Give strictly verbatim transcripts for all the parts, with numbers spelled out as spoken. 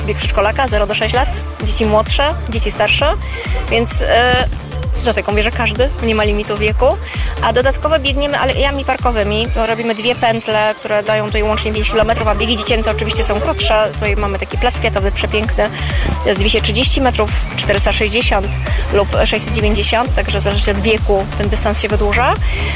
bieg przedszkolaka zero do sześciu lat, dzieci młodsze, dzieci starsze, więc yy, dlatego mówię, że każdy, nie ma limitu wieku. A dodatkowo biegniemy alejami parkowymi, to robimy dwie pętle, które dają tutaj łącznie pięć kilometrów, a biegi dziecięce oczywiście są krótsze. Tutaj mamy taki plac kwiatowy przepiękny, to jest dwieście trzydzieści metrów, czterysta sześćdziesiąt lub sześćset dziewięćdziesiąt, także zależy od wieku ten dystans się wydłuża,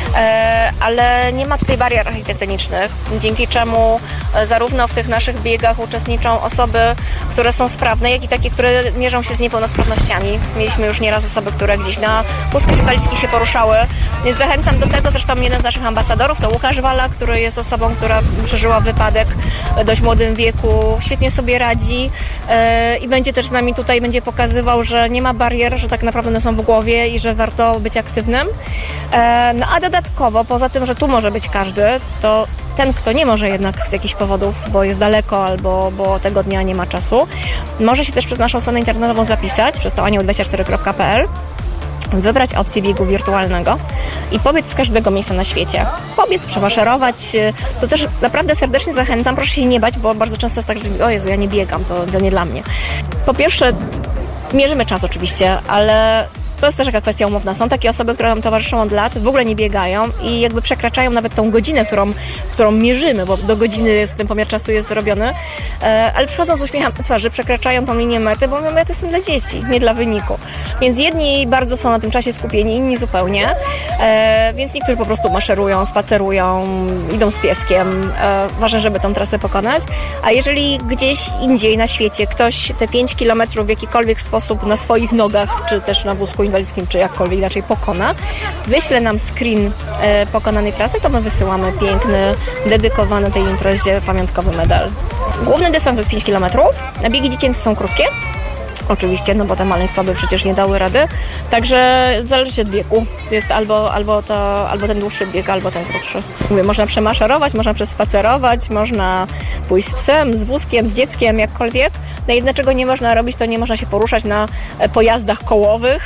ale nie ma tutaj barier architektonicznych, dzięki czemu zarówno w tych naszych biegach uczestniczą osoby, które są sprawne, jak i takie, które mierzą się z niepełnosprawnościami. Mieliśmy już nieraz osoby, które gdzieś na wózkach inwalidzkich się poruszały, więc zachęcam do tego. Zresztą jeden z naszych ambasadorów to Łukasz Wala, który jest osobą, która przeżyła wypadek w dość młodym wieku, świetnie sobie radzi yy, i będzie też z nami tutaj, będzie pokazywał, że nie ma barier, że tak naprawdę one są w głowie i że warto być aktywnym. Yy, no a dodatkowo, poza tym, że tu może być każdy, to ten, kto nie może jednak z jakichś powodów, bo jest daleko albo bo tego dnia nie ma czasu, może się też przez naszą stronę internetową zapisać, przez to anioł dwadzieścia cztery kropka p l, wybrać opcję biegu wirtualnego i pobiec z każdego miejsca na świecie. Pobiec, przemaszerować. To też naprawdę serdecznie zachęcam. Proszę się nie bać, bo bardzo często jest tak, że o Jezu, ja nie biegam, to, to nie dla mnie. Po pierwsze, mierzymy czas oczywiście, ale to jest też taka kwestia umowna. Są takie osoby, które nam towarzyszą od lat, w ogóle nie biegają i jakby przekraczają nawet tą godzinę, którą, którą mierzymy, bo do godziny jest, ten pomiar czasu jest zrobiony, ale przychodzą z uśmiechem na twarzy, przekraczają tą linię mety, bo mówią, ja to jestem dla dzieci, nie dla wyniku. Więc jedni bardzo są na tym czasie skupieni, inni zupełnie, więc niektórzy po prostu maszerują, spacerują, idą z pieskiem. Ważne, żeby tą trasę pokonać. A jeżeli gdzieś indziej na świecie ktoś te pięć kilometrów w jakikolwiek sposób na swoich nogach, czy też na wózku inwalidzkim, czy jakkolwiek inaczej pokona, wyśle nam screen e, pokonanej trasy, to my wysyłamy piękny, dedykowany tej imprezie pamiątkowy medal. Główny dystans jest pięć kilometrów, a biegi dziecięce są krótkie. Oczywiście, no bo te maleństwa by przecież nie dały rady. Także zależy od wieku. Jest albo, albo, to, albo ten dłuższy bieg, albo ten krótszy. Mówię, można przemaszerować, można przespacerować, można pójść z psem, z wózkiem, z dzieckiem, jakkolwiek. No jedno, czego nie można robić, to nie można się poruszać na pojazdach kołowych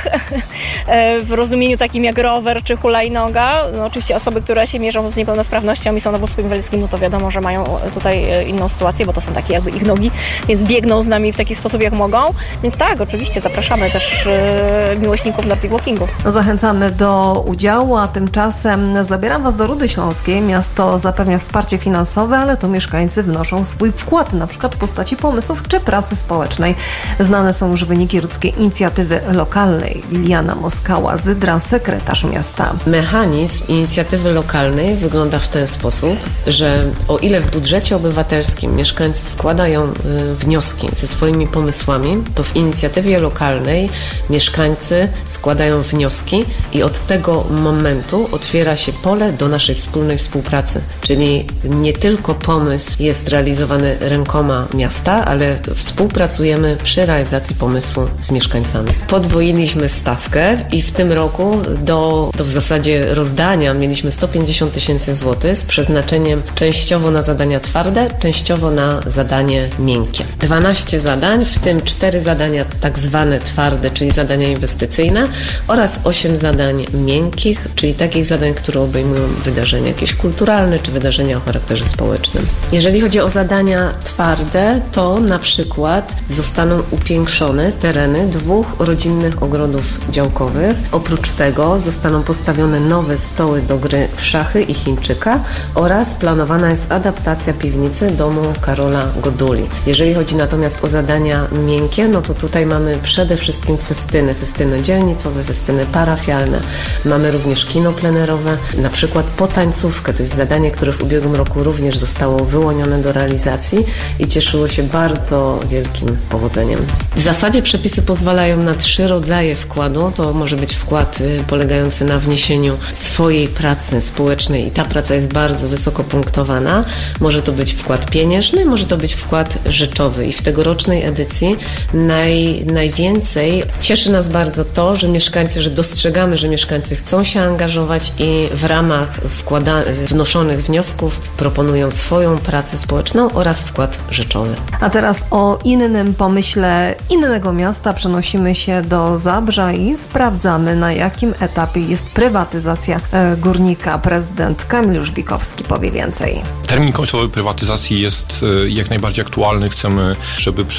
w rozumieniu takim jak rower czy hulajnoga. No oczywiście osoby, które się mierzą z niepełnosprawnością i są na wózku inwalidzkim, no to wiadomo, że mają tutaj inną sytuację, bo to są takie jakby ich nogi, więc biegną z nami w taki sposób jak mogą. Więc tak, oczywiście zapraszamy też e, miłośników Nordic Walkingu. Zachęcamy do udziału, a tymczasem zabieram Was do Rudy Śląskiej. Miasto zapewnia wsparcie finansowe, ale to mieszkańcy wnoszą swój wkład, na przykład w postaci pomysłów czy pracy społecznej. Znane są już wyniki rudzkiej inicjatywy lokalnej. Liliana Moskała-Zydra, sekretarz miasta. Mechanizm inicjatywy lokalnej wygląda w ten sposób, że o ile w budżecie obywatelskim mieszkańcy składają y, wnioski ze swoimi pomysłami, to w inicjatywie lokalnej mieszkańcy składają wnioski i od tego momentu otwiera się pole do naszej wspólnej współpracy. Czyli nie tylko pomysł jest realizowany rękoma miasta, ale współpracujemy przy realizacji pomysłu z mieszkańcami. Podwoiliśmy stawkę i w tym roku do, do w zasadzie rozdania mieliśmy sto pięćdziesiąt tysięcy złotych z przeznaczeniem częściowo na zadania twarde, częściowo na zadanie miękkie. dwanaście zadań, w tym cztery zadania tak zwane twarde, czyli zadania inwestycyjne oraz osiem zadań miękkich, czyli takich zadań, które obejmują wydarzenia jakieś kulturalne czy wydarzenia o charakterze społecznym. Jeżeli chodzi o zadania twarde, to na przykład zostaną upiększone tereny dwóch rodzinnych ogrodów działkowych. Oprócz tego zostaną postawione nowe stoły do gry w szachy i Chińczyka oraz planowana jest adaptacja piwnicy domu Karola Goduli. Jeżeli chodzi natomiast o zadania miękkie, no to tutaj mamy przede wszystkim festyny, festyny dzielnicowe, festyny parafialne. Mamy również kino plenerowe, na przykład potańcówkę. To jest zadanie, które w ubiegłym roku również zostało wyłonione do realizacji i cieszyło się bardzo wielkim powodzeniem. W zasadzie przepisy pozwalają na trzy rodzaje wkładu. To może być wkład polegający na wniesieniu swojej pracy społecznej i ta praca jest bardzo wysoko punktowana. Może to być wkład pieniężny, może to być wkład rzeczowy i w tegorocznej edycji naj, najwięcej cieszy nas bardzo to, że mieszkańcy, że dostrzegamy, że mieszkańcy chcą się angażować i w ramach wkłada, wnoszonych wniosków proponują swoją pracę społeczną oraz wkład rzeczowy. A teraz o innym pomyśle innego miasta przenosimy się do Zabrza i sprawdzamy, na jakim etapie jest prywatyzacja górnika. Prezydent Kamil Żbikowski powie więcej. Termin końcowy prywatyzacji jest jak najbardziej aktualny. Chcemy, żeby